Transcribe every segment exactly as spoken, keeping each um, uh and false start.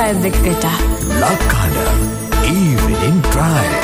drive එකට. ලක්කඩ evening drive.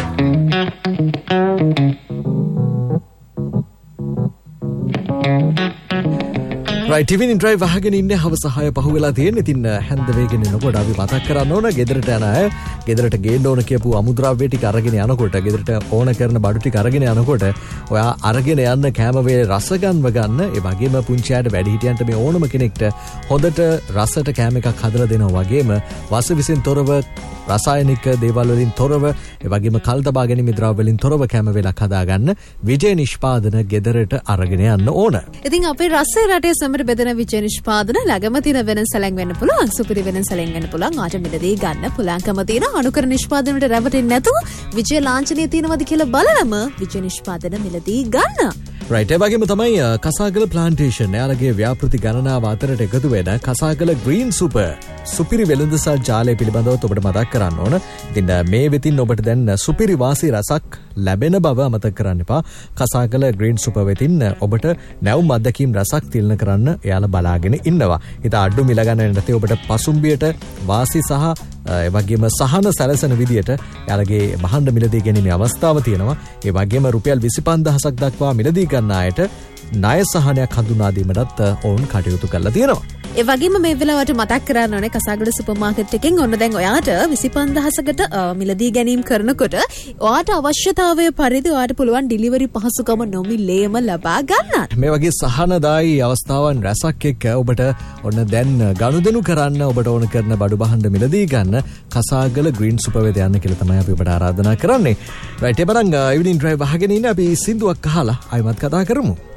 right evening drive අහගෙන ඉන්නේ හවස හය පහ වෙලා තියෙන. ඉතින් හැන්ද වේගෙන එනකොට අපි මතක් කරන්න ඕන ගෙදරට යන අය ගෙදරට ගේන්න ඕන කියපු අමුද්‍රව්‍ය ටික අරගෙන යනකොට ගෙදරට ඕන කරන බඩු ටික අරගෙන යනකොට ඔයා අරගෙන යන්න කැම වේ රස ගන්නව ගන්න. ඒ වගේම පුංචියට වැඩිහිටියන්ට මේ ඕනම කෙනෙක්ට හොඳට රසට කැම එකක් හදලා දෙනවා වගේම වස විසෙන් තොරව රසායනික දේවල් වලින් තොරව ඒ වගේම කල් තබා ගැනීම ද්‍රව්‍ය වලින් තොරව කැම වේලක් හදාගන්න විජය නිෂ්පාදන ගෙදරට අරගෙන යන්න ඕන. ඉතින් අපේ රසයේ රටේ සමර බෙදෙන විජය නිෂ්පාදන ළඟම තියෙන වෙනස් සැලෙන් වෙන්න පුළුවන්, සුපිරි වෙනස් සැලෙන් වෙන්න පුළුවන්, ආට මිලදී ගන්න පුළුවන්කම තියෙන අනුකර නිෂ්පාදන වලට රැවටෙන්නේ නැතුව විජය ලාංඡනය තියෙනවද කියලා බලලම විජය නිෂ්පාදන මිලදී ගන්න. right ඒ වගේම තමයි කසාගල ප්ලාන්ටේෂන් එයාලගේ ව්‍යාපෘති ගණනාව අතරට එකතු වෙන කසාගල ග්‍රීන් සුපර් සුපිරි වෙළඳසල් ජාලය පිළිබඳව ඔබට මතක් කරන්න ඕන. ඉතින් මේ වෙතින් ඔබට දැන් සුපිරි වාසී රසක් ලැබෙන බව අමතක කරන්න එපා. කසාගල ග්‍රීන් සුපර් වෙතින් ඔබට නැවුම් අත්දැකීම් රසක් තිලන කරන්න එයාලා බලාගෙන ඉන්නවා. ඉතින් අඩු මිල ගන්න නැත්නම් ඔබට පසුම්බියට වාසී සහ ඒ වගේම සහන සැලසෙන විදියට එයාලගේ භාණ්ඩ මිලදී ගැනීමේ අවස්ථාව තියෙනවා. ඒ වගේම රුපියල් විසිපන්දාහක් දක්වා මිලදී ගන්න අයට ණය සහනයක් හඳුනා දීමටත් ඔවුන් කටයුතු කරලා තියෙනවා. ඒ වගේම මේ වෙලාවට මතක් කරන්න ඕනේ කසාගල සුපර් මාකට් එකෙන් ඔන්න දැන් ඔයාට විසිපන්දාහකට මිලදී ගැනීම කරනකොට ඔයාට අවශ්‍යතාවය පරිදි ඔයාට පුළුවන් ඩිලිවරි පහසුකම නොමිලේම ලබා ගන්න. මේ වගේ සහනදායී අවස්ථාවන් රැසක් එක්ක ඔබට ඔන්න දැන් ගනුදෙනු කරන්න ඔබට ඕන කරන බඩු බහඬ මිලදී ගන්න කසාගල ග්‍රීන් සුපර් වෙත යන්න කියලා තමයි අපි ඔබට ආරාධනා කරන්නේ. right ඒ බලන්න evening drive අහගෙන ඉන්න අපි සින්දුවක් අහලා ආයෙත් කතා කරමු.